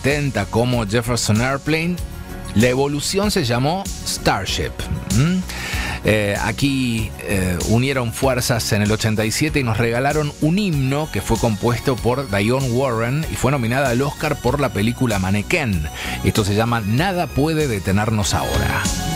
70 como Jefferson Airplane, la evolución se llamó Starship. Aquí unieron fuerzas en el 87 y nos regalaron un himno que fue compuesto por Dionne Warren y fue nominada al Oscar por la película Mannequin. Esto se llama Nada puede detenernos ahora.